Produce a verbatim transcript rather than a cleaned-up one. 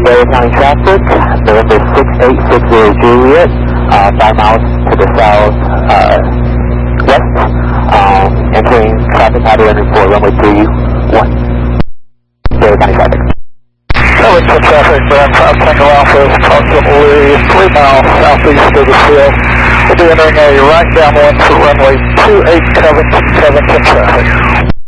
Delaware County traffic, November six eight six zero Juliet, uh, five miles to the south, uh, west, um, entering traffic pattern for runway three one. Delaware County traffic. Delaware County traffic, Brand five Tango Alpha, approximately three miles southeast of the field. We'll be entering a right downwind for runway two eight Covington, Covington traffic.